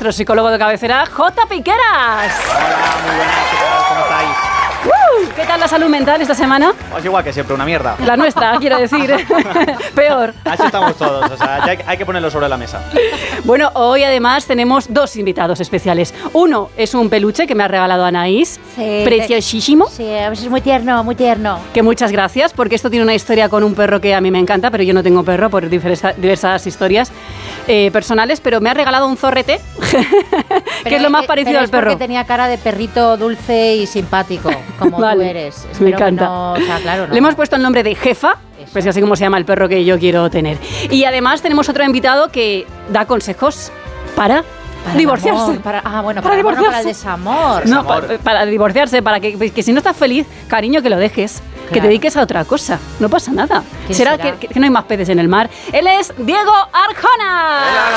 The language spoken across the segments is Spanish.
nuestro psicólogo de cabecera, J. Piqueras. Hola, muy buenas, ¿qué tal? ¿Cómo estáis? ¿Qué tal la salud mental esta semana? Pues igual que siempre, una mierda. La nuestra, quiero decir. Peor. Así estamos todos, o sea, ya hay que ponerlo sobre la mesa. Bueno, hoy además tenemos dos invitados especiales. Uno es un peluche que me ha regalado Anaís, Sí, preciosísimo. Sí, es muy tierno, muy tierno. Que muchas gracias, porque esto tiene una historia con un perro que a mí me encanta, pero yo no tengo perro por diversas historias personales, pero me ha regalado un zorrete, que es lo más parecido al perro. Porque tenía cara de perrito dulce y simpático, como Vale, tú eres. me Espero que encanta. no, o sea, claro, no. Le hemos puesto el nombre de Jefa, pues así como se llama el perro que yo quiero tener. Y además tenemos otro invitado que da consejos para divorciarse. El amor, para el amor, no, divorciarse. para el desamor. No, para divorciarse, para que si no estás feliz, cariño, que lo dejes. Que te dediques a otra cosa. No pasa nada. ¿Será que no hay más peces en el mar? Él es Diego Arjona.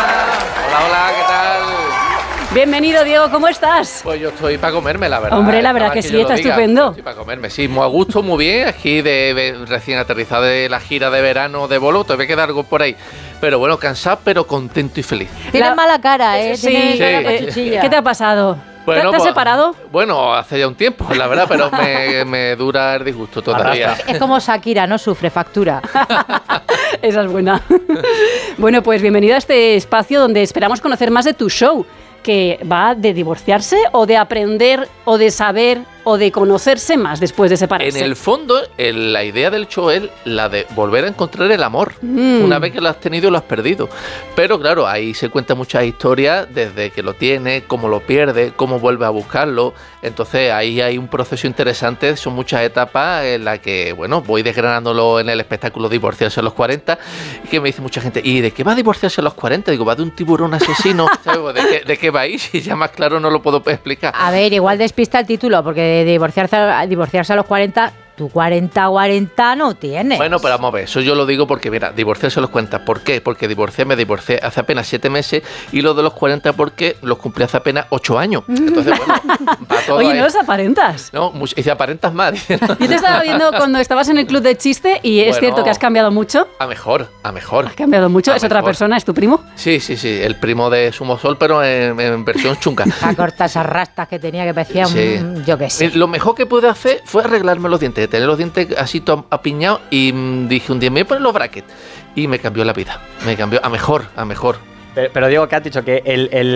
Hola, ¿qué tal? Bienvenido, Diego, ¿cómo estás? Pues yo estoy para comerme, la verdad. Hombre, la verdad que sí, está estupendo. Estoy para comerme, sí, muy a gusto, muy bien. Aquí recién aterrizado de la gira de verano de Bolo, todavía queda algo por ahí. Pero bueno, cansado, pero contento y feliz. Tienes mala cara, ¿eh? Sí, Tienes cara pachuchilla. ¿Qué te ha pasado? Bueno, ¿Te has separado? Bueno, hace ya un tiempo, la verdad, pero me dura el disgusto todavía. Es como Shakira, no sufre, factura. Esa es buena. Bueno, pues bienvenido a este espacio donde esperamos conocer más de tu show, que va de divorciarse o de aprender o de saber o de conocerse más después de separarse. En el fondo, la idea del show es la de volver a encontrar el amor. Una vez que lo has tenido, lo has perdido. Pero claro, ahí se cuentan muchas historias desde que lo tiene, cómo lo pierde, cómo vuelve a buscarlo. Entonces ahí hay un proceso interesante, son muchas etapas en las que, bueno, voy desgranándolo en el espectáculo Divorciarse a los 40, y que me dice mucha gente, ¿y de qué va a divorciarse a los 40? Digo, va de un tiburón asesino. ¿Sabes? ¿De qué va ahí? Si ya más claro no lo puedo explicar. A ver, igual despista el título, porque divorciarse a los 40, tú 40 no tienes. Bueno, pero vamos a ver, eso yo lo digo porque, mira, divorciarse a los 40, ¿por qué? Porque me divorcié hace apenas 7 meses, y lo de los 40 porque los cumplí hace apenas 8 años. Entonces, bueno, va todo. Oye, ahí. no los aparentas. No, y si aparentas más. Yo te estaba viendo cuando estabas en el club de chiste y es cierto que has cambiado mucho. A mejor. Has cambiado mucho. ¿Es otra persona? ¿Es tu primo? Sí, el primo de Sumo Sol, pero en versión chunga. A cortar esas rastas que tenía, que parecía yo qué sé. Lo mejor que pude hacer fue arreglarme los dientes, tener los dientes así apiñados, y dije un día, me voy a poner los brackets, y me cambió la vida, me cambió a mejor. Pero Diego, ¿qué has dicho? ¿Que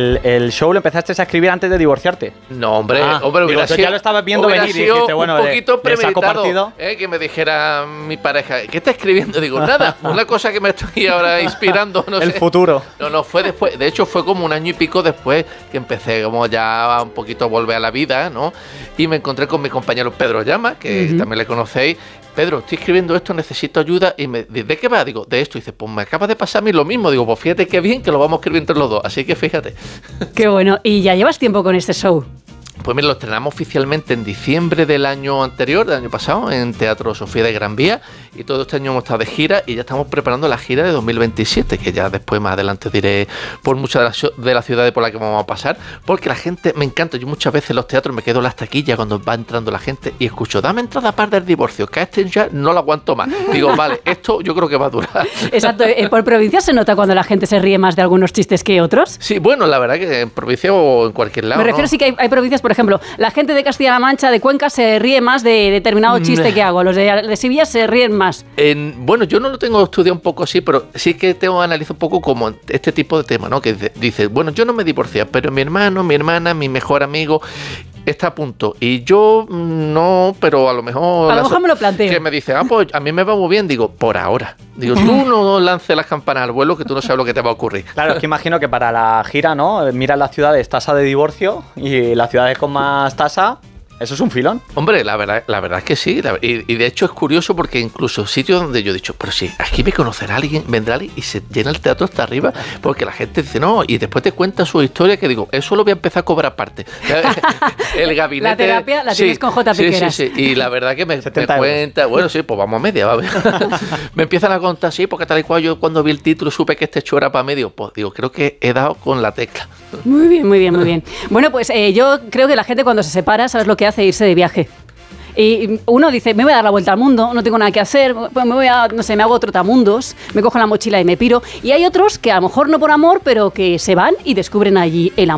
el show lo empezaste a escribir antes de divorciarte? No, hombre, hubiera sido, ya lo estabas viendo venir y dijiste, bueno, un poquito premeditado, que me dijera mi pareja, ¿qué está escribiendo? Digo, nada, una cosa que me estoy ahora inspirando, no sé. El futuro. No, fue después, de hecho fue como un año y pico después que empecé como ya un poquito a volver a la vida, ¿no? Y me encontré con mi compañero Pedro Llama, que también le conocéis. Pedro, estoy escribiendo esto, necesito ayuda. Y me dice, ¿de qué va? Digo, de esto. Y dice, pues me acaba de pasar a mí lo mismo. Digo, pues fíjate qué bien que lo vamos a escribir entre los dos. Así que fíjate. Qué bueno. ¿Y ya llevas tiempo con este show? Pues mira, lo estrenamos oficialmente en diciembre del año anterior, del año pasado, en Teatro Sofía de Gran Vía, y todo este año hemos estado de gira y ya estamos preparando la gira de 2027, que ya después más adelante diré por muchas de las ciudades por las que vamos a pasar, porque la gente me encanta. Yo muchas veces en los teatros me quedo en las taquillas cuando va entrando la gente y escucho, dame entrada para del divorcio, que a este ya no lo aguanto más. Digo, vale, esto yo creo que va a durar. Exacto. ¿Por provincia se nota cuando la gente se ríe más de algunos chistes que otros? Sí, bueno, la verdad que en provincia o en cualquier lado, me refiero, sí que hay provincias, por ejemplo, la gente de Castilla-La Mancha, de Cuenca, se ríe más de determinado chiste que hago. Los de Sevilla se ríen más. Bueno, yo no lo tengo estudiado un poco así, pero sí que tengo analizado un poco como este tipo de tema, ¿no? Que dice, bueno, yo no me divorcié, pero mi hermano, mi hermana, mi mejor amigo está a punto. Y yo no, pero a lo mejor... A lo mejor me lo planteo. Que me dice, pues a mí me va muy bien. Digo, por ahora. Digo, tú no lances las campanas al vuelo, que tú no sabes lo que te va a ocurrir. Claro, es que imagino que para la gira, ¿no? Miras las ciudades tasa de divorcio y las ciudades con más tasa... ¿Eso es un filón? Hombre, la verdad es que sí. Y de hecho es curioso porque incluso sitios donde yo he dicho, pero sí, aquí me conocerá alguien, vendrá alguien y se llena el teatro hasta arriba porque la gente dice, no, y después te cuenta su historia que digo, eso lo voy a empezar a cobrar aparte. El gabinete... La terapia la tienes con J. Piqueras. Sí. Y la verdad que me cuenta, bueno, sí, pues vamos a media, va a ver. Me empiezan a contar, sí, porque tal y cual yo cuando vi el título supe que este show era para medio. Pues digo, creo que he dado con la tecla. Muy bien. Bueno, pues yo creo que la gente cuando se separa, ¿sabes lo que hace? Irse de viaje. Y uno dice, me voy a dar la vuelta al mundo, no tengo nada que hacer, pues me voy a, no sé, me hago trotamundos, me cojo la mochila y me piro. Y hay otros que a lo mejor no por amor, pero que se van y descubren allí el amor.